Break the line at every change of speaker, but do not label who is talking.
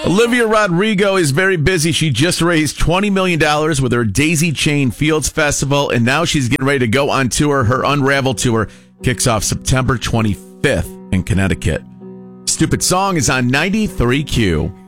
Olivia Rodrigo is very busy. She just raised $20 million with her Daisy Chain Fields Festival, and now she's getting ready to go on tour. Her Unravel tour kicks off September 25th in Connecticut. Stupid Song is on 93Q.